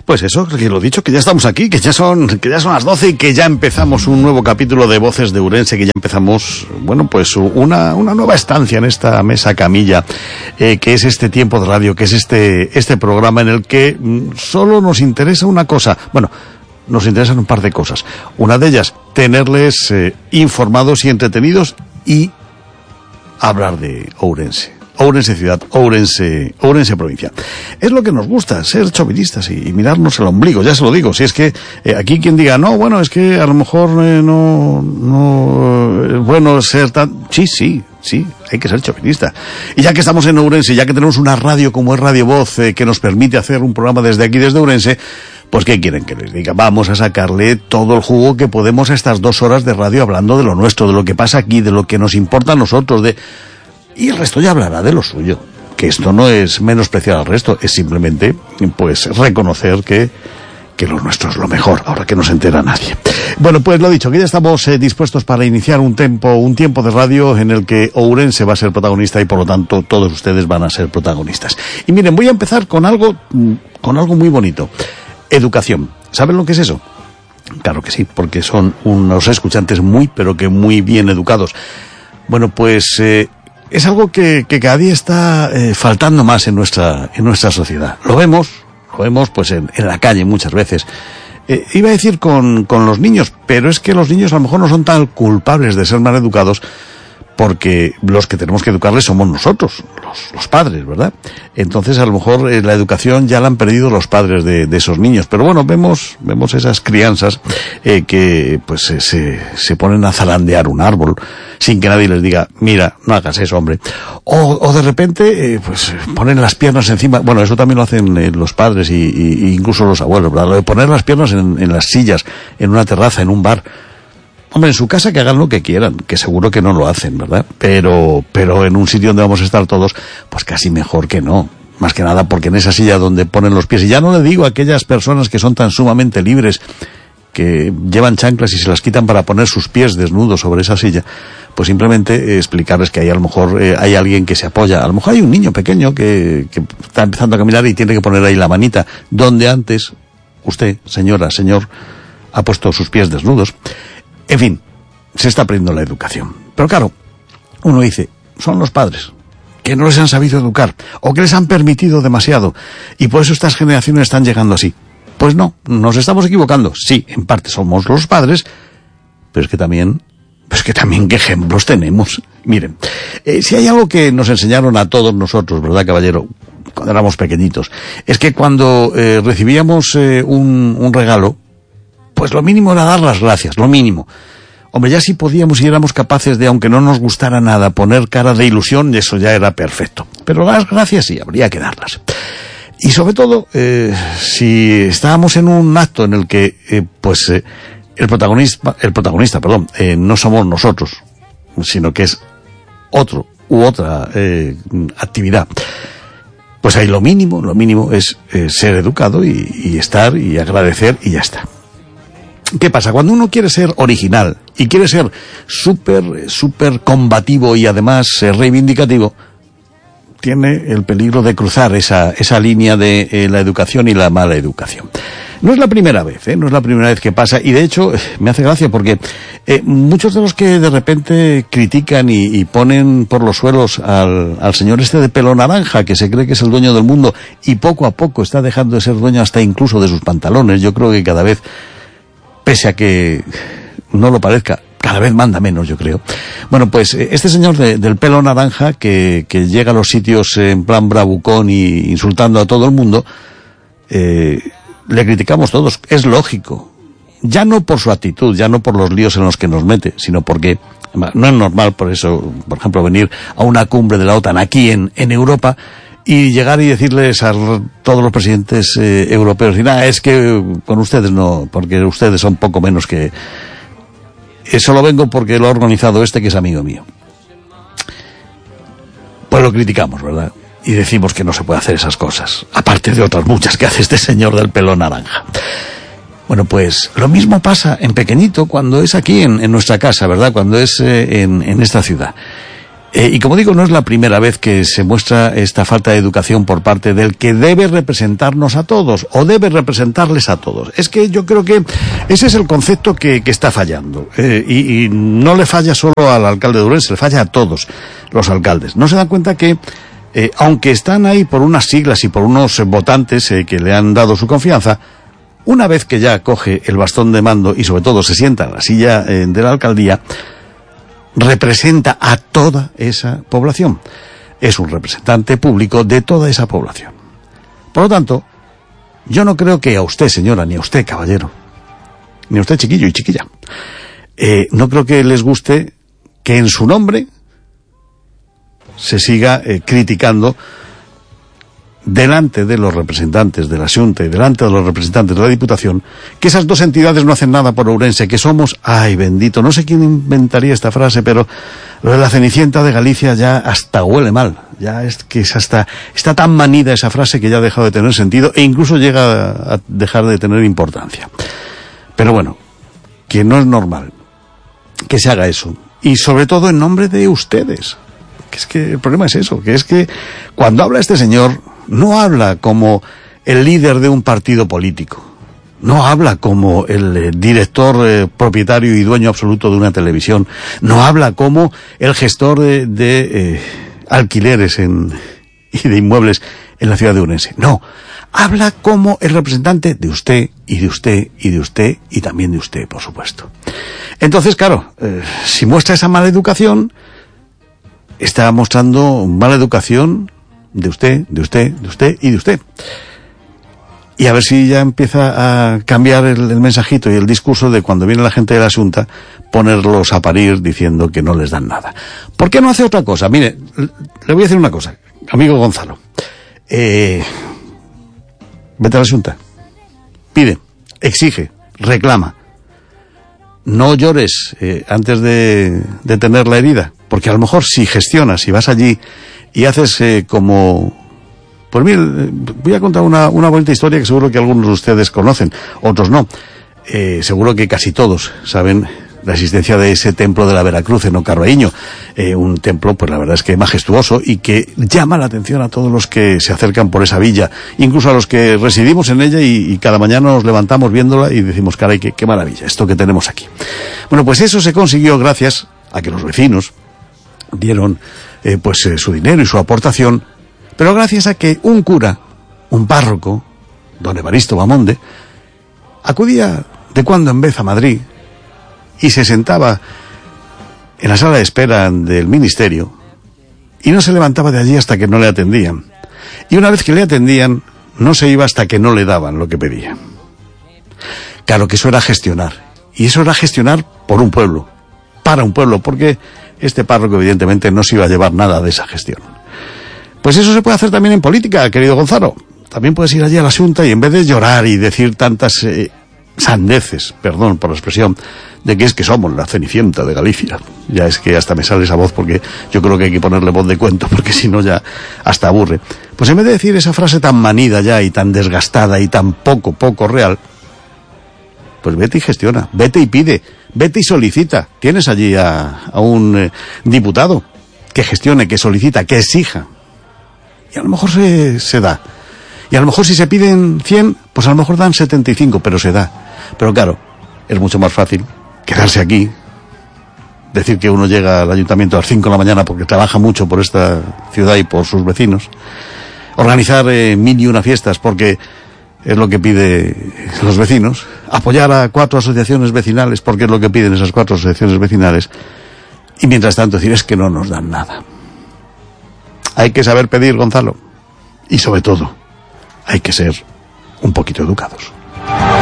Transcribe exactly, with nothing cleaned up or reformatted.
Pues eso, que lo dicho, que ya estamos aquí, que ya son, que ya son las doce y que ya empezamos un nuevo capítulo de Voces de Ourense, que ya empezamos, bueno, pues una, una nueva estancia en esta mesa camilla, eh, que es este tiempo de radio, que es este, este programa en el que mm, solo nos interesa una cosa, bueno, nos interesan un par de cosas. Una de ellas, tenerles eh, informados y entretenidos y hablar de Ourense. Ourense ciudad, Ourense, Ourense provincia. Es lo que nos gusta, ser chauvinistas y, y mirarnos el ombligo, ya se lo digo. Si es que eh, aquí quien diga, no, bueno, es que a lo mejor eh, no, no, es bueno ser tan... Sí, sí, sí, hay que ser chauvinista. Y ya que estamos en Ourense, ya que tenemos una radio como es Radio Voz, eh, que nos permite hacer un programa desde aquí, desde Ourense, pues ¿qué quieren que les diga? Vamos a sacarle todo el jugo que podemos a estas dos horas de radio hablando de lo nuestro, de lo que pasa aquí, de lo que nos importa a nosotros, de... Y el resto ya hablará de lo suyo, que esto no es menospreciar al resto, es simplemente, pues, reconocer que, que lo nuestro es lo mejor, ahora que no se entera nadie. Bueno, pues lo dicho, que ya estamos eh, dispuestos para iniciar un tiempo, un tiempo de radio en el que Ourense va a ser protagonista y por lo tanto todos ustedes van a ser protagonistas. Y miren, voy a empezar con algo, con algo muy bonito. Educación. ¿Saben lo que es eso? Claro que sí, porque son unos escuchantes muy, pero que muy bien educados. Bueno, pues... Eh, Es algo que, que cada día está eh, faltando más en nuestra en nuestra sociedad. Lo vemos, lo vemos pues en, en la calle muchas veces. Eh, iba a decir con, con los niños, pero es que los niños a lo mejor no son tan culpables de ser mal educados, porque los que tenemos que educarles somos nosotros, los, los padres, ¿verdad? Entonces a lo mejor eh, la educación ya la han perdido los padres de, de esos niños. Pero bueno, vemos vemos esas crianzas eh, que pues eh, se, se ponen a zarandear un árbol sin que nadie les diga, mira, no hagas eso, hombre. O, o de repente eh, pues ponen las piernas encima, bueno, eso también lo hacen eh, los padres y, y, y incluso los abuelos, ¿verdad? Lo de poner las piernas en, en las sillas, en una terraza, en un bar. Hombre, en su casa que hagan lo que quieran, que seguro que no lo hacen, ¿verdad? Pero, pero en un sitio donde vamos a estar todos, pues casi mejor que no. Más que nada porque en esa silla donde ponen los pies, y ya no le digo a aquellas personas que son tan sumamente libres, que llevan chanclas y se las quitan para poner sus pies desnudos sobre esa silla, pues simplemente eh, explicarles que ahí a lo mejor eh, hay alguien que se apoya. A lo mejor hay un niño pequeño que, que está empezando a caminar y tiene que poner ahí la manita, donde antes usted, señora, señor, ha puesto sus pies desnudos. En fin, se está perdiendo la educación. Pero claro, uno dice, son los padres, que no les han sabido educar, o que les han permitido demasiado, y por eso estas generaciones están llegando así. Pues no, nos estamos equivocando. Sí, en parte somos los padres, pero es que también, pues que también qué ejemplos tenemos. Miren, eh, si hay algo que nos enseñaron a todos nosotros, ¿verdad, caballero?, cuando éramos pequeñitos, es que cuando eh, recibíamos eh, un, un regalo, pues lo mínimo era dar las gracias, lo mínimo. Hombre, ya si podíamos y éramos capaces de, aunque no nos gustara nada, poner cara de ilusión, eso ya era perfecto. Pero las gracias sí, habría que darlas. Y sobre todo, eh, si estábamos en un acto en el que, eh, pues, eh, el protagonista, el protagonista, perdón, eh, no somos nosotros, sino que es otro u otra eh, actividad, pues ahí lo mínimo, lo mínimo es eh, ser educado y, y estar y agradecer y ya está. ¿Qué pasa? Cuando uno quiere ser original y quiere ser súper, súper combativo y además eh, reivindicativo, tiene el peligro de cruzar esa, esa línea de eh, la educación y la mala educación. No es la primera vez, ¿eh? No es la primera vez que pasa, y de hecho me hace gracia porque eh, muchos de los que de repente critican y, y ponen por los suelos al, al señor este de pelo naranja, que se cree que es el dueño del mundo y poco a poco está dejando de ser dueño hasta incluso de sus pantalones, yo creo que cada vez, pese a que no lo parezca, cada vez manda menos, yo creo. Bueno, pues este señor de, del pelo naranja que, que llega a los sitios en plan bravucón y insultando a todo el mundo, eh, le criticamos todos. Es lógico. Ya no por su actitud, ya no por los líos en los que nos mete, sino porque no es normal, por eso, por ejemplo, venir a una cumbre de la OTAN aquí en, en Europa y llegar y decirles a todos los presidentes eh, europeos, y nada, es que con ustedes no, porque ustedes son poco menos que... Eso lo vengo porque lo ha organizado este que es amigo mío. Pues lo criticamos, ¿verdad? Y decimos que no se puede hacer esas cosas, aparte de otras muchas que hace este señor del pelo naranja. Bueno, pues lo mismo pasa en pequeñito cuando es aquí en, en nuestra casa, ¿verdad? Cuando es eh, en, en esta ciudad. Eh, y como digo, no es la primera vez que se muestra esta falta de educación por parte del que debe representarnos a todos, o debe representarles a todos. Es que yo creo que ese es el concepto que, que está fallando. Eh, y, y no le falla solo al alcalde de Ourense, le falla a todos los alcaldes. No se dan cuenta que, eh, aunque están ahí por unas siglas y por unos votantes eh, que le han dado su confianza, una vez que ya coge el bastón de mando y sobre todo se sienta en la silla eh, de la alcaldía, representa a toda esa población. Es un representante público de toda esa población. Por lo tanto, yo no creo que a usted, señora, ni a usted, caballero, ni a usted, chiquillo y chiquilla, eh, no creo que les guste que en su nombre se siga eh, criticando delante de los representantes de la Xunta y delante de los representantes de la Diputación, que esas dos entidades no hacen nada por Ourense, que somos, ay bendito, no sé quién inventaría esta frase, pero lo de la Cenicienta de Galicia ya hasta huele mal, ya es que es hasta, está tan manida esa frase que ya ha dejado de tener sentido e incluso llega a dejar de tener importancia. Pero bueno, que no es normal que se haga eso, y sobre todo en nombre de ustedes, que es que el problema es eso, que es que cuando habla este señor, no habla como el líder de un partido político, no habla como el eh, director eh, propietario y dueño absoluto de una televisión, no habla como el gestor de, de eh, alquileres en, y de inmuebles en la ciudad de Ourense. No, habla como el representante de usted y de usted y de usted y también de usted, por supuesto. Entonces, claro, eh, si muestra esa mala educación, está mostrando mala educación de usted, de usted, de usted y de usted. Y a ver si ya empieza a cambiar el, el mensajito y el discurso de cuando viene la gente de la Xunta, ponerlos a parir diciendo que no les dan nada. ¿Por qué no hace otra cosa? Mire, le voy a decir una cosa, amigo Gonzalo. Eh, vete a la Xunta, pide, exige, reclama. No llores eh, antes de, de tener la herida, porque a lo mejor si gestionas, si vas allí y haces eh, como... Pues mire, voy a contar una, una bonita historia que seguro que algunos de ustedes conocen, otros no. Eh, seguro que casi todos saben la existencia de ese templo de la Veracruz en Ocarbaíño. Eh, un templo, pues la verdad es que majestuoso y que llama la atención a todos los que se acercan por esa villa, incluso a los que residimos en ella y, y cada mañana nos levantamos viéndola y decimos, caray, qué, qué maravilla, esto que tenemos aquí. Bueno, pues eso se consiguió gracias a que los vecinos dieron eh, pues eh, su dinero y su aportación, pero gracias a que un cura, un párroco, don Evaristo Bamonde, acudía de cuando en vez a Madrid y se sentaba en la sala de espera del ministerio y no se levantaba de allí hasta que no le atendían. Y una vez que le atendían, no se iba hasta que no le daban lo que pedía. Claro que eso era gestionar. Y eso era gestionar por un pueblo, para un pueblo, porque este párroco evidentemente no se iba a llevar nada de esa gestión. Pues eso se puede hacer también en política, querido Gonzalo. También puedes ir allí a la Xunta y en vez de llorar y decir tantas eh, sandeces, perdón por la expresión, de que es que somos la Cenicienta de Galicia. Ya es que hasta me sale esa voz porque yo creo que hay que ponerle voz de cuento porque si no ya hasta aburre. Pues en vez de decir esa frase tan manida ya y tan desgastada y tan poco, poco real, pues vete y gestiona, vete y pide, vete y solicita. Tienes allí a, a un eh, diputado que gestione, que solicita, que exija. Y a lo mejor se, se da. Y a lo mejor si se piden cien, pues a lo mejor dan setenta y cinco, pero se da. Pero claro, es mucho más fácil quedarse aquí, decir que uno llega al ayuntamiento a las cinco de la mañana porque trabaja mucho por esta ciudad y por sus vecinos, organizar eh, mil y una fiestas porque es lo que pide los vecinos, apoyar a cuatro asociaciones vecinales porque es lo que piden esas cuatro asociaciones vecinales, y mientras tanto decir es que no nos dan nada. Hay que saber pedir, Gonzalo, y sobre todo hay que ser un poquito educados.